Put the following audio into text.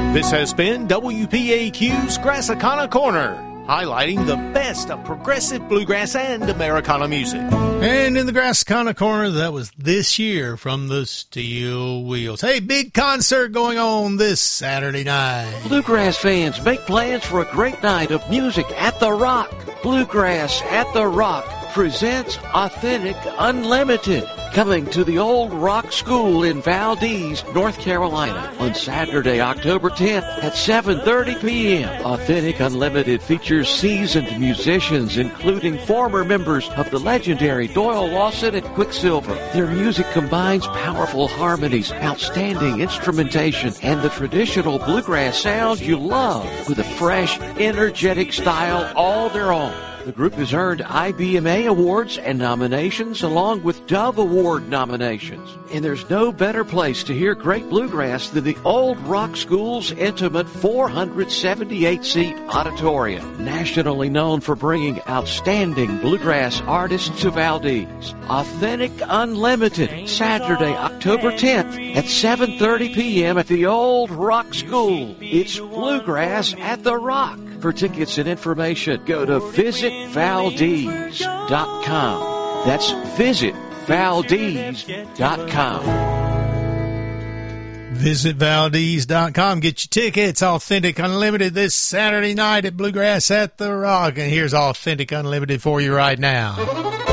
This has been WPAQ's Grassacana Corner, highlighting the best of progressive bluegrass and Americana music. And in the Grassacana Corner, that was This Year from the Steel Wheels. Hey, big concert going on this Saturday night. Bluegrass fans, make plans for a great night of music at the Rock. Bluegrass at the Rock presents Authentic Unlimited, coming to the Old Rock School in Valdez, North Carolina, on Saturday, October 10th at 7:30 p.m. Authentic Unlimited features seasoned musicians, including former members of the legendary Doyle Lawson and Quicksilver. Their music combines powerful harmonies, outstanding instrumentation, and the traditional bluegrass sound you love with a fresh, energetic style all their own. The group has earned IBMA awards and nominations along with Dove Award nominations. And there's no better place to hear great bluegrass than the Old Rock School's intimate 478-seat auditorium, nationally known for bringing outstanding bluegrass artists to Valdez. Authentic Unlimited, Saturday, October 10th at 7:30 p.m. at the Old Rock School. It's Bluegrass at the Rock. For tickets and information, go to visitvaldez.com. That's visitvaldez.com. VisitValdez.com. Get your tickets. Authentic Unlimited this Saturday night at Bluegrass at the Rock. And here's Authentic Unlimited for you right now.